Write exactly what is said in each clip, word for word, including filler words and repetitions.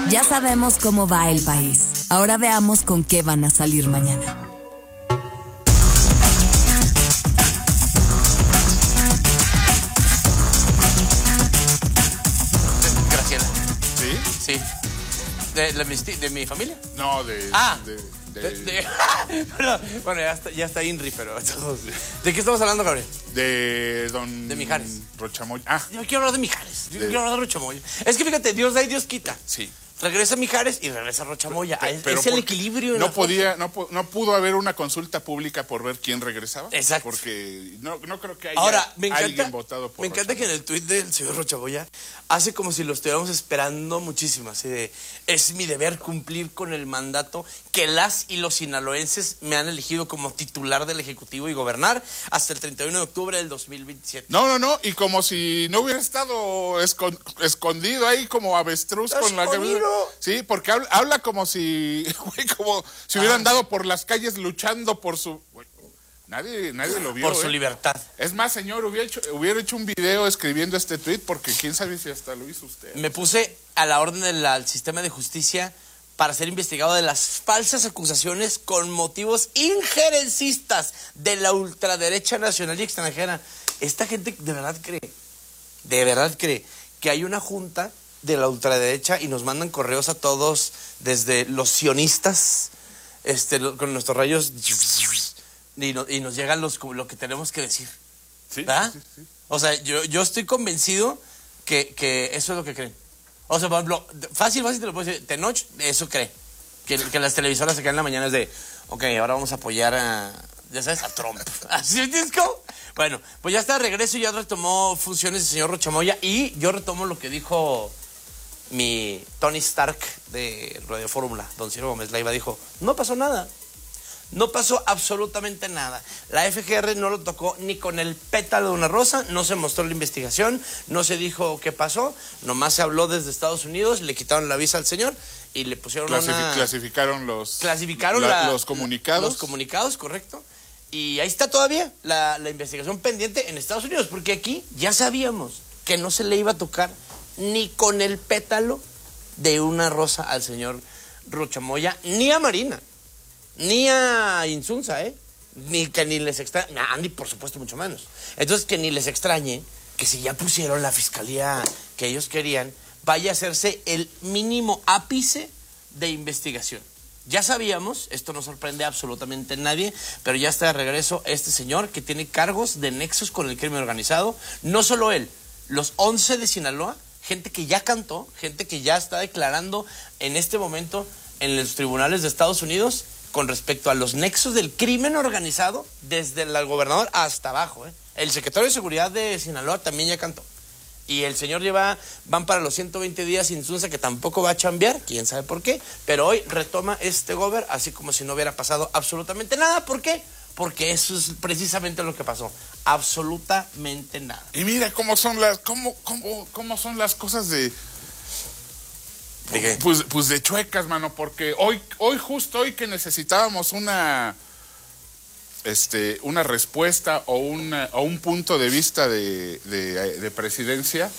Ya sabemos cómo va el país. Ahora veamos con qué van a salir mañana. Graciela. ¿Sí? Sí. ¿De, de, mi, de mi familia? No, de... Ah. De, de, de, de, bueno, bueno, ya está, ya está Inri, pero... ¿De qué estamos hablando, Gabriel? de don... De Mijares. Rochamoya. Ah, Yo quiero hablar de Mijares. Yo De- quiero hablar de Rochamoya. Es que fíjate, Dios da y Dios quita. sí. Regresa Mijares y regresa Rochamoya. Es, Pero es el por- equilibrio. en No la podía, no, pu- no pudo haber una consulta pública por ver quién regresaba. Exacto. Porque no, no creo que haya Ahora, me encanta, alguien votado por me encanta que en el tuit del señor Rochamoya hace como si lo estuviéramos esperando muchísimo, así de, es mi deber cumplir con el mandato que las y los sinaloenses me han elegido como titular del Ejecutivo y gobernar hasta el treinta y uno de octubre del dos mil veintisiete. No, no, no, y como si no hubiera estado escon- escondido ahí como avestruz con la ¡Escondido! cabeza. Sí, porque habla, habla como si, güey, como si hubieran Ah. dado por las calles luchando por su... güey, nadie, nadie lo vio. Por su ¿eh? libertad. Es más, señor, hubiera hecho, hubiera hecho un video escribiendo este tweet porque quién sabe si hasta lo hizo usted. Me puse a la orden del al sistema de justicia para ser investigado de las falsas acusaciones con motivos injerencistas de la ultraderecha nacional y extranjera. Esta gente de verdad cree, de verdad cree que hay una junta de la ultraderecha y nos mandan correos a todos desde los sionistas este, lo- con nuestros rayos y, no- y nos llegan los, lo que tenemos que decir. Sí, ¿Verdad? sí, sí. O sea, yo, yo estoy convencido que, que eso es lo que creen. O sea, por ejemplo, fácil, fácil te lo puedo decir. Tenoch, eso cree. Que, que las televisoras se quedan en la mañana es de, ok, ahora vamos a apoyar a, ya sabes, a Trump. ¿Así es como? Bueno, pues ya está de regreso y ya retomó funciones el señor Rochamoya y yo retomo lo que dijo mi Tony Stark de Radio Fórmula, don Ciro Gómez Leiva, dijo, no pasó nada. No pasó absolutamente nada. La F G R no lo tocó ni con el pétalo de una rosa, no se mostró la investigación, no se dijo qué pasó, nomás se habló desde Estados Unidos, le quitaron la visa al señor y le pusieron Clasifi- una... Clasificaron los, Clasificaron la- la- los comunicados. Los comunicados, correcto. Y ahí está todavía la, la investigación pendiente en Estados Unidos, porque aquí ya sabíamos que no se le iba a tocar ni con el pétalo de una rosa al señor Rochamoya, ni a Marina. Ni a Insunza, ¿eh? Ni que ni les extrañe, nah, ni por supuesto mucho menos. Entonces que ni les extrañe que si ya pusieron la fiscalía que ellos querían, vaya a hacerse el mínimo ápice de investigación. Ya sabíamos, esto no sorprende a absolutamente a nadie, pero ya está de regreso este señor que tiene cargos de nexos con el crimen organizado. No solo él, los once de Sinaloa, gente que ya cantó, gente que ya está declarando en este momento en los tribunales de Estados Unidos con respecto a los nexos del crimen organizado, desde el gobernador hasta abajo. ¿eh? El secretario de Seguridad de Sinaloa también ya cantó. Y el señor lleva, van para los ciento veinte días sin Insunza, que tampoco va a chambear, quién sabe por qué, pero hoy retoma este gober, así como si no hubiera pasado absolutamente nada. ¿Por qué? Porque eso es precisamente lo que pasó. Absolutamente nada. Y mira cómo son las, cómo, cómo, cómo son las cosas de... ¿De qué? Pues, pues de chuecas, mano, porque hoy, hoy, justo hoy que necesitábamos una, este, una respuesta o, una, o un punto de vista de, de, de presidencia,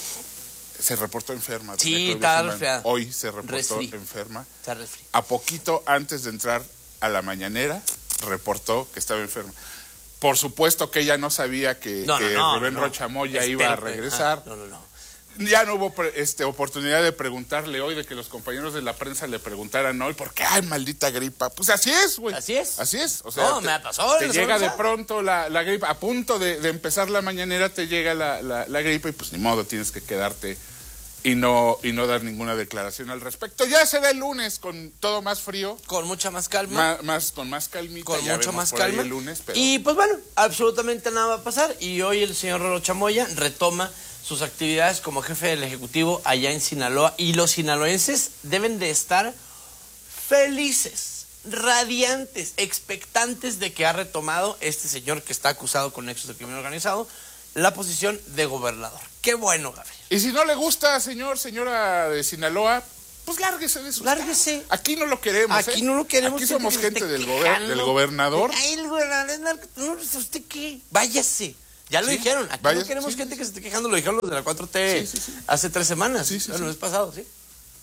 se reportó enferma. Sí, doña Claudia estaba Sheinbaum. resfriada. Hoy se reportó Resfri. enferma. Está refri. A poquito antes de entrar a la mañanera, reportó que estaba enferma. Por supuesto que ella no sabía que, No, no, que no, Rubén no. Rochamoya Este, iba a ah, regresar. no, no, no. Ya no hubo pre- este, oportunidad de preguntarle hoy, de que los compañeros de la prensa le preguntaran hoy, porque ay, maldita gripa. Pues así es, güey. Así es. Así es. O sea, No, te, me pasó, te la llega semana de pasada. pronto la, la gripa. A punto de, de empezar la mañanera te llega la, la, la gripa y pues ni modo, tienes que quedarte y no, y no dar ninguna declaración al respecto. Ya será el lunes con todo más frío, Con mucha más calma. más, más, con más calmita. Con ya mucho vemos más por ahí calma. el lunes, pero... Y pues bueno, absolutamente nada va a pasar. Y hoy el señor Rochamoya retoma sus actividades como jefe del Ejecutivo allá en Sinaloa. Y los sinaloenses deben de estar felices, radiantes, expectantes de que ha retomado este señor que está acusado con nexos de crimen organizado la posición de gobernador. Qué bueno, Gabriel. Y si no le gusta, señor, señora de Sinaloa, pues lárguese de su Lárguese. estado. Aquí no lo queremos. Aquí ¿eh? no lo queremos. Aquí somos que gente esté del, gober- quejando. del gobernador. Ay, el gobernador, no, ¿usted qué? Váyase. Ya lo Sí, dijeron. Aquí váyase, no queremos sí, gente sí. que se esté quejando. Lo dijeron los de la cuatro T Sí, sí, sí. hace tres semanas. Sí, sí, bueno, sí. el mes pasado, sí.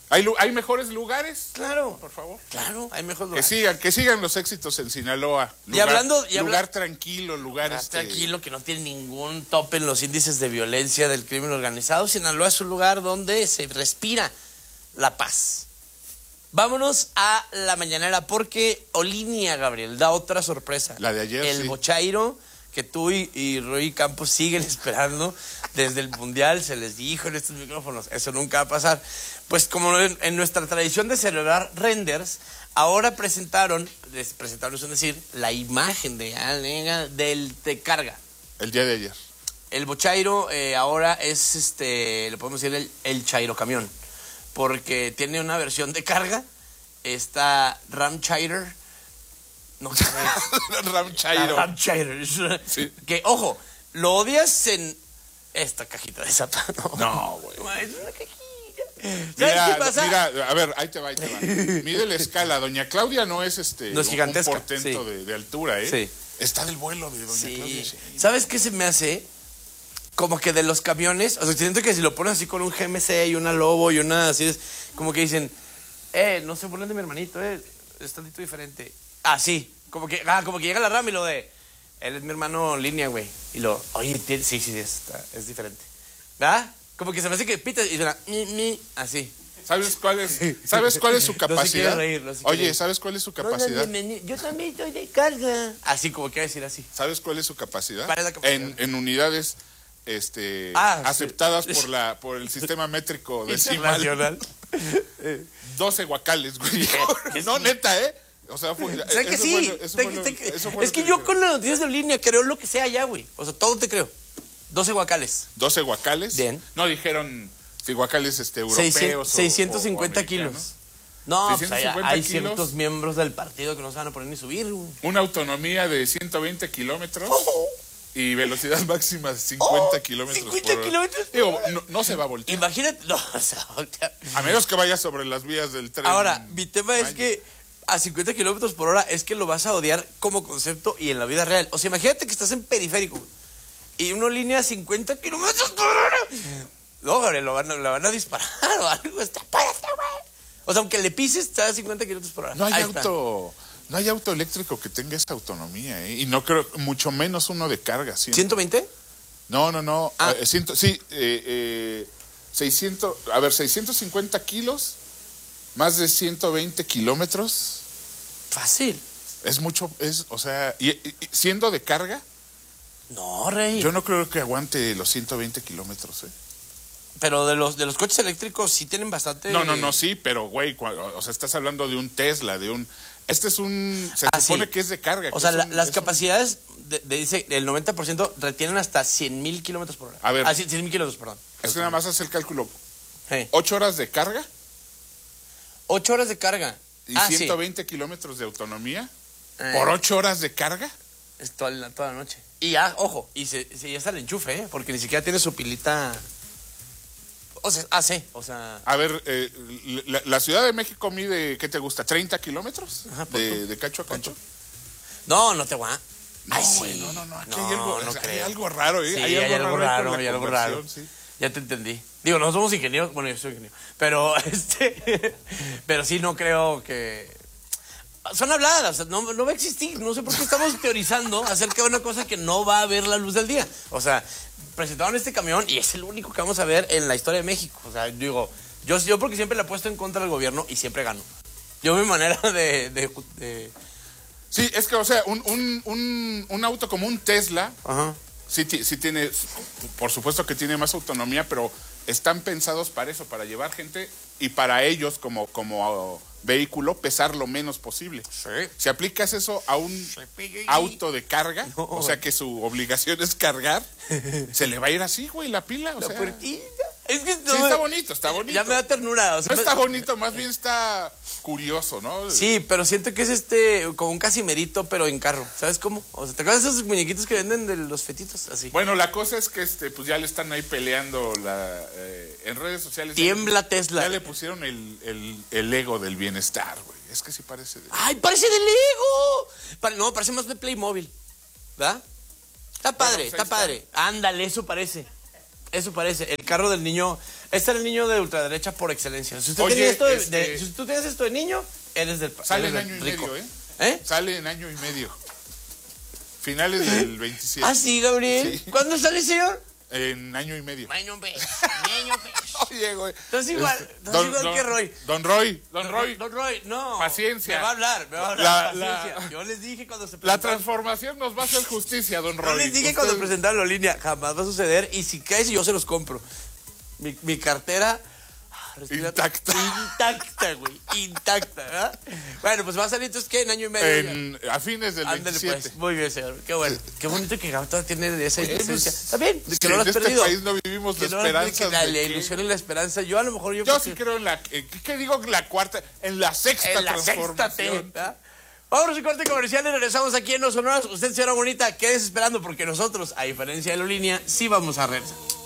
¿Hay, lu- ¿Hay mejores lugares? Claro. Por favor. Claro, hay mejor Que lugar. sigan, que sigan los éxitos en Sinaloa. Y hablando- y lugar habla- tranquilo, lugar Lugar este, tranquilo, que no tiene ningún tope en los índices de violencia del crimen organizado. Sinaloa es un lugar donde se respira la paz. Vámonos a la mañanera porque Olinia, Gabriel, da otra sorpresa. La de ayer, El sí. Bochairo, que tú y, y Roy Campos siguen esperando desde el Mundial, se les dijo en estos micrófonos, eso nunca va a pasar. Pues como en, en nuestra tradición de celebrar renders, ahora presentaron, les presentaron, es decir, la imagen de Alega del Te Carga. El día de ayer. El Bochairo eh, ahora es, este, le podemos decir el, el Chairo camión, porque tiene una versión de carga, está Ram Chairo, no sé, Ram Chairo. Ram Chairo, Sí. que ojo, lo odias en esta cajita de zapatos. No, güey. Es una cajita. ¿Sabes Mira, qué pasa? mira, a ver, ahí te va, ahí te va. Mide la escala. Doña Claudia no es este No es un- gigantesca, un portento sí. de, de altura, ¿eh? Sí. Está del vuelo de Doña Sí. Claudia. Sí. ¿Sabes qué se me hace? Como que de los camiones, o sea, siento que si lo pones así con un G M C y una Lobo y una así, es como que dicen, eh, no se burlen de mi hermanito, eh, es tantito diferente. Así, como que, ah, como que llega la RAM y lo de, él es mi hermano línea, güey. Y lo, oye, tiene- sí, sí, es, está- es diferente. ¿Verdad? Como que se me hace que pita y suena, mi, mi, así. ¿Sabes cuál es, ¿sabes cuál es su No se quiere capacidad? reír, no se quiere Oye, reír. ¿sabes cuál es su No, no, capacidad? bienvenido. Yo también estoy de carga. Así, como que decir así. ¿Sabes cuál es su capacidad? ¿Cuál es la capacidad? En, en unidades este, Ah, sí. aceptadas por la por el sistema métrico decimal. Internacional. doce guacales, güey. No, neta, ¿eh? O sea, fue, ¿Sabes que eso sí? fue lo- eso Sé fue que- lo- sé que- eso fue es lo que que yo dijeron. con las noticias de línea creo lo que sea ya, güey. O sea, todo te creo. doce guacales. doce guacales. Bien. No dijeron si guacales este, europeos seiscientos, o- seiscientos o- cincuenta o americanos. kilos. No, pues hay, seiscientos cincuenta hay kilos. ciertos miembros del partido que no se van a poner ni subir, güey. Una autonomía de ciento veinte kilómetros Oh. y velocidad máxima de cincuenta Oh, kilómetros cincuenta por hora. kilómetros por Digo, hora. no, no se va a voltear. Imagínate. No, o sea, voltea. A menos que vaya sobre las vías del tren. Ahora, mi tema es Vaya. que a cincuenta kilómetros por hora es que lo vas a odiar como concepto y en la vida real. O sea, imagínate que estás en periférico güey, y una línea a cincuenta kilómetros por hora. No, Gabriel, lo van, a- la van a disparar o algo. Está párate, güey. O sea, aunque le pises, está a cincuenta kilómetros por hora. No hay Ahí está. auto, no hay auto eléctrico que tenga esa autonomía, ¿eh? Y no creo, mucho menos uno de carga, ¿sí? ¿ciento veinte? No, no, no. Ah. eh, ciento- sí, eh, eh, seiscientos, a ver, seiscientos cincuenta kilos, más de ciento veinte kilómetros, Fácil. es mucho, es, o sea, y, y- y siendo de carga, No, rey. yo no creo que aguante los ciento veinte kilómetros, ¿eh? Pero de los, de los coches eléctricos sí tienen bastante... No, no, no, sí, pero güey, cua- o sea, estás hablando de un Tesla, de un, este es un, se Ah, supone sí. que es de carga. O que sea, es la- un- las es un- capacidades, de, de- dice, el noventa por ciento retienen hasta cien mil kilómetros por hora. A ver. Ah, sí, cien mil kilómetros, perdón. Es que nada más hace el cálculo, Sí. ocho horas de carga Ocho horas de carga. y ah, ciento sí. veinte kilómetros de autonomía Eh, por ocho horas de carga. Es toda la, toda la noche. Y ya, ojo, y se, se- ya está el enchufe, ¿eh? Porque ni siquiera tiene su pilita... O sea, ah, sí, o sea... A ver, eh, la, la Ciudad de México mide, ¿qué te gusta? ¿treinta kilómetros? Ajá, pon de, tú. de cacho a cacho. No, no te voy a... No, Ay, sí. güey, no, no, no, aquí No, hay algo, no o sea, hay creo. algo raro, ¿eh? Sí, hay algo ahí raro, con la hay algo raro. conversión, sí. Ya te entendí. Digo, no somos ingenieros, bueno, yo soy ingeniero, pero este, pero sí no creo que... Son habladas, o sea, no, no va a existir, no sé por qué estamos teorizando acerca de una cosa que no va a ver la luz del día. O sea, presentaron este camión y es el único que vamos a ver en la historia de México. O sea, digo, yo, yo porque siempre le apuesto en contra del gobierno y siempre gano. Yo mi manera de... de, de- Sí, es que, o sea, un, un, un, un auto como un Tesla, Ajá. sí, ti- sí tiene, por supuesto que tiene más autonomía, pero están pensados para eso, para llevar gente y para ellos como, como vehículo pesar lo menos posible. Sí. Si aplicas eso a un auto de carga, No. o sea que su obligación es cargar, se le va a ir así, güey, la pila. O La sea, puertita. Es que sí, está bonito, está bonito. Ya me da ternura. O sea, No está me- bonito, más bien está curioso, ¿no? Sí, pero siento que es este, como un casimerito, pero en carro. ¿Sabes cómo? O sea, ¿te acuerdas de esos muñequitos que venden de los fetitos? Así. Bueno, la cosa es que este, pues ya le están ahí peleando la, eh, en redes sociales. Tiembla ya, Tesla. Ya le pusieron el, el, el ego del bienestar, güey. Es que sí parece de... ¡Ay, parece de Lego! Pare- no, parece más de Playmobil. ¿Verdad? Está padre, pues ahí está está. padre. Ándale, eso parece. Eso parece. El carro del niño. Este era el niño de ultraderecha por excelencia. Si usted Oye, tenía esto de, este- de- si tú tienes esto de niño, eres del Sale eres en del año y rico. medio, ¿eh? ¿Eh? Sale en año y medio. Finales del veintisiete. Ah, sí, Gabriel. Sí. ¿Cuándo sale, señor? En año y medio. Año pe. Año pe. Oye, güey. Entonces igual, Este, entonces igual que Roy. Don Roy, Don Roy. Don Roy, no. Paciencia. Me va a hablar, me va a hablar. La- paciencia. la- Yo les dije cuando se La presentaron. transformación nos va a hacer justicia, Don Yo Roy. les dije Usted- cuando presentaron la línea, jamás va a suceder. Y si caes, yo se los compro. Mi, mi cartera. ah, respira- Intacta. Intacta, güey. Intacta, ¿verdad? Bueno, pues va a salir entonces, ¿qué? En año y medio. En, a fines del Ándale, veintisiete. pues. Muy bien, señor. Qué bueno. Qué bonito que Gauta tiene de esa Pues, inocencia. Está bien, que sí, no lo has en este perdido. país no vivimos de Que no lo has perdido, esperanzas que la, de la que- ilusión y la esperanza. Yo a lo mejor yo. Yo creo sí que- creo en la... eh, ¿Qué, qué digo? La cuarta, en la sexta en la sexta T. transformación. ¿verdad? Vámonos a corte comercial y regresamos aquí en Los Sonoras. Usted, señora bonita, quédese esperando porque nosotros, a diferencia de la línea, sí vamos a regresar.